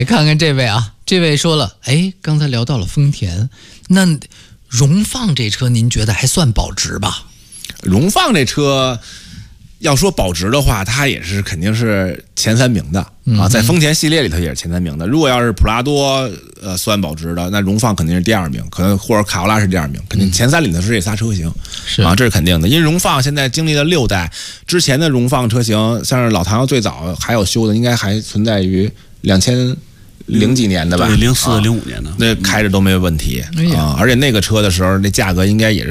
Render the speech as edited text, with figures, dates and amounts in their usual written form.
看看这位啊，这位说了，哎，刚才聊到了丰田，那荣放这车您觉得还算保值吧？ 荣放这车要说保值的话，它也是肯定是前3名的啊，在丰田系列里头也是前3名的。如果要是普拉多算保值的，那荣放肯定是第2名，可能或者卡罗拉是第2名，肯定前3里头是这仨车型， 是啊，这是肯定的。因为荣放现在经历了6代，之前的荣放车型，像是老唐最早还有修的，应该还存在于2000几年的吧， 对，04、05年的， 那开着都没有问题啊，而且那个车的时候，那价格应该也是